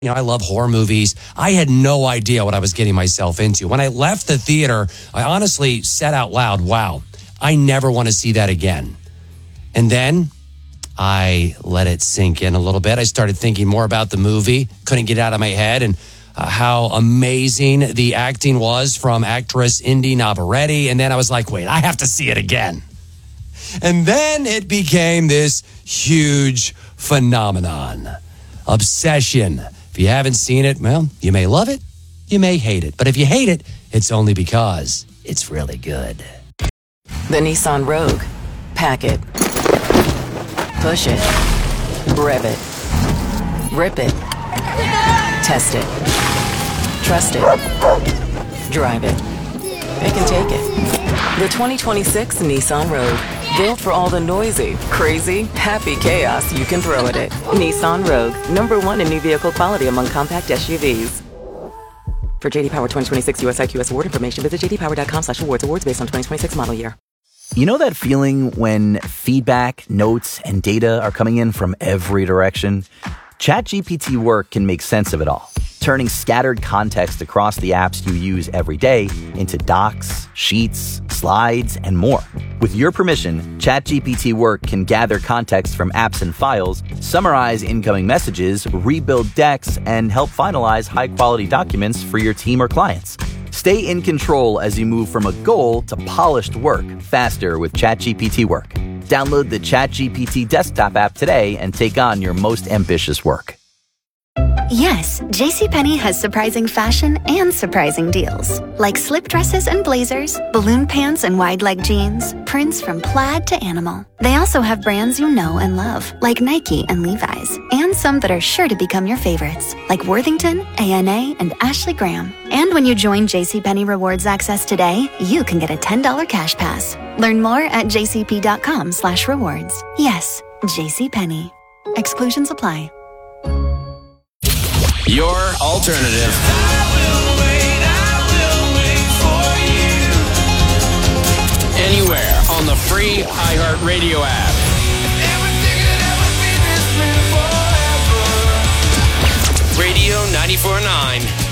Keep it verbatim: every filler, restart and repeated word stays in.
You know, I love horror movies. I had no idea what I was getting myself into. When I left the theater, I honestly said out loud, wow, I never want to see that again. And then I let it sink in a little bit. I started thinking more about the movie, couldn't get it out of my head, and uh, how amazing the acting was from actress Indy Navarrete. And then I was like, wait, I have to see it again. And then it became this huge phenomenon. Obsession. If you haven't seen it, well, you may love it, you may hate it. But if you hate it, it's only because it's really good. The Nissan Rogue. Pack it. Push it. Rev it. Rip it. Test it. Trust it. Drive it. It can take it. The twenty twenty-six Nissan Rogue. Built for all the noisy, crazy, happy chaos you can throw at it. Nissan Rogue, number one in new vehicle quality among compact S U Vs. For J D Power twenty twenty-six U S I Q S award information, visit j d power dot com slash awards. Awards based on twenty twenty-six model year. You know that feeling when feedback, notes, and data are coming in from every direction? ChatGPT Work can make sense of it all, turning scattered context across the apps you use every day into docs, sheets, slides, and more. With your permission, ChatGPT Work can gather context from apps and files, summarize incoming messages, rebuild decks, and help finalize high-quality documents for your team or clients. Stay in control as you move from a goal to polished work faster with ChatGPT Work. Download the ChatGPT desktop app today and take on your most ambitious work. Yes, JCPenney has surprising fashion and surprising deals. Like slip dresses and blazers, balloon pants and wide leg jeans, prints from plaid to animal. They also have brands you know and love, like Nike and Levi's, and some that are sure to become your favorites, like Worthington, A N A, and Ashley Graham. And when you join JCPenney Rewards Access today, you can get a ten dollars cash pass. Learn more at jcp.com slash rewards. Yes, JCPenney. Exclusions apply. Your alternative. I will wait, I will wait for you. Anywhere on the free iHeartRadio app. Everything that ever been is meant forever. Radio ninety-four point nine